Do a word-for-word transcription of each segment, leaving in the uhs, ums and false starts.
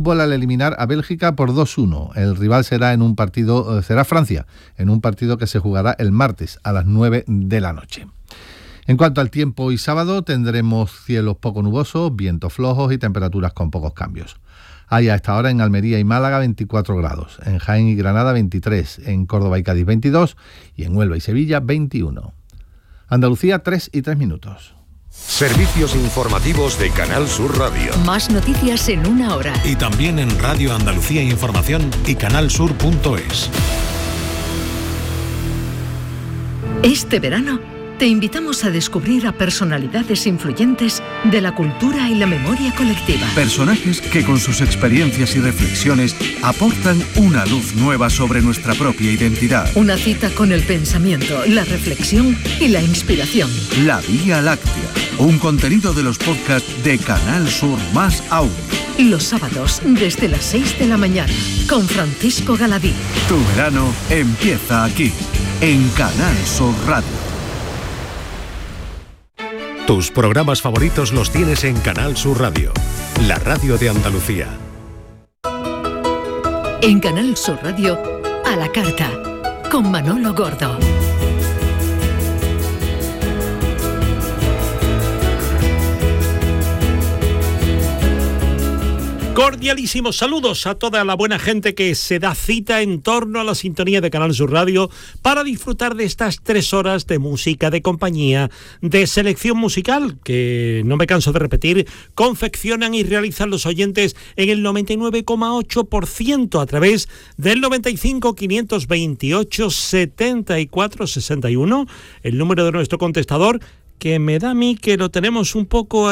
fútbol al eliminar a Bélgica por dos uno. El rival será en un partido, será Francia, en un partido que se jugará el martes a las nueve de la noche. En cuanto al tiempo, hoy sábado tendremos cielos poco nubosos, vientos flojos y temperaturas con pocos cambios. Hay a esta hora en Almería y Málaga veinticuatro grados, en Jaén y Granada veintitrés, en Córdoba y Cádiz veintidós y en Huelva y Sevilla veintiuno. Andalucía, tres y tres minutos. Servicios informativos de Canal Sur Radio. Más noticias en una hora. Y también en Radio Andalucía Información y canal sur punto es. Este verano te invitamos a descubrir a personalidades influyentes de la cultura y la memoria colectiva. Personajes que con sus experiencias y reflexiones aportan una luz nueva sobre nuestra propia identidad. Una cita con el pensamiento, la reflexión y la inspiración. La Vía Láctea, un contenido de los podcasts de Canal Sur Más Audio. Los sábados desde las seis de la mañana con Francisco Galadí. Tu verano empieza aquí, en Canal Sur Radio. Tus programas favoritos los tienes en Canal Sur Radio, la radio de Andalucía. En Canal Sur Radio, a la carta, con Manolo Gordo. Cordialísimos saludos a toda la buena gente que se da cita en torno a la sintonía de Canal Sur Radio para disfrutar de estas tres horas de música, de compañía, de selección musical, que no me canso de repetir, confeccionan y realizan los oyentes en el noventa y nueve coma ocho por ciento a través del noventa y cinco, quinientos veintiocho, setenta y cuatro, sesenta y uno, el número de nuestro contestador, que me da a mí que lo tenemos un poco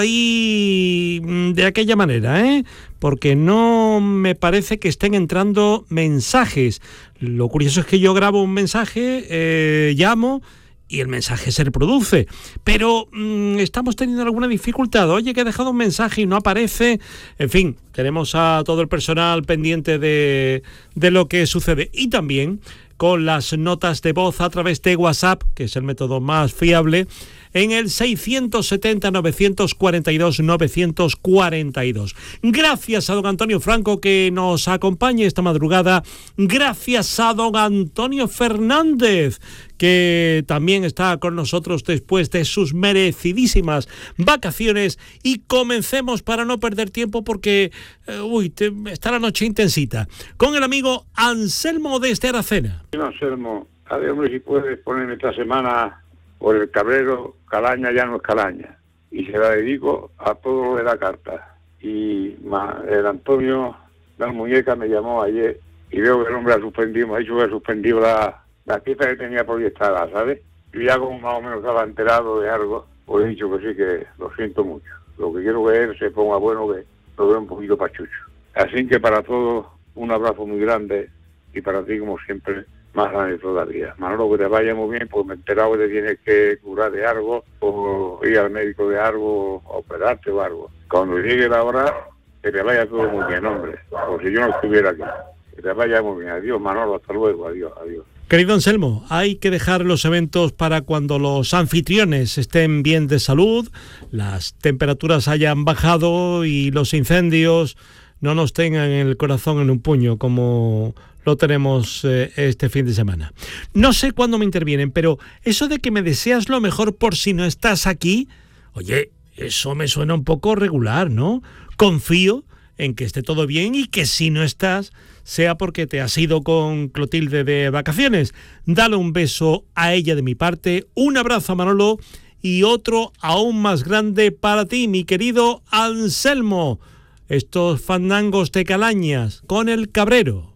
ahí de aquella manera, ¿eh? Porque no me parece que estén entrando mensajes. Lo curioso es que yo grabo un mensaje, eh, llamo y el mensaje se reproduce. Pero mmm, estamos teniendo alguna dificultad. Oye, que he dejado un mensaje y no aparece. En fin, tenemos a todo el personal pendiente de, de lo que sucede. Y también con las notas de voz a través de WhatsApp, que es el método más fiable, en el seiscientos setenta, novecientos cuarenta y dos, novecientos cuarenta y dos. Gracias a don Antonio Franco que nos acompaña esta madrugada. Gracias a don Antonio Fernández, que también está con nosotros después de sus merecidísimas vacaciones. Y comencemos para no perder tiempo porque eh, uy, te, está la noche intensita. Con el amigo Anselmo desde Aracena. Anselmo, a ver, hombre, si puedes ponerme esta semana por el Cabrero, Calaña ya no es Calaña, y se la dedico a todo lo de la carta. Y ma, el Antonio, la muñeca, me llamó ayer y veo que el hombre ha suspendido, me ha dicho que ha suspendido la, la pieza que tenía proyectada, ¿sabes? Yo ya como más o menos estaba enterado de algo, pues he dicho que sí, que lo siento mucho. Lo que quiero que él se ponga bueno, que lo vea un poquito pachucho. Así que para todos, un abrazo muy grande, y para ti, como siempre, más grande todavía. Manolo, que te vaya muy bien, pues me he enterado que te tienes que curar de algo, o ir al médico de algo, o operarte o algo. Cuando llegue la hora, que te vaya todo muy bien, hombre, como si yo no estuviera aquí. Que te vaya muy bien. Adiós, Manolo, hasta luego, adiós, adiós. Querido Anselmo, hay que dejar los eventos para cuando los anfitriones estén bien de salud, las temperaturas hayan bajado y los incendios no nos tengan el corazón en un puño como lo tenemos eh, este fin de semana. No sé cuándo me intervienen, pero eso de que me deseas lo mejor por si no estás aquí, oye, eso me suena un poco regular, ¿no? Confío en que esté todo bien y que si no estás, sea porque te has ido con Clotilde de vacaciones. Dale un beso a ella de mi parte, un abrazo a Manolo y otro aún más grande para ti, mi querido Anselmo. Estos fandangos de Calañas con el Cabrero.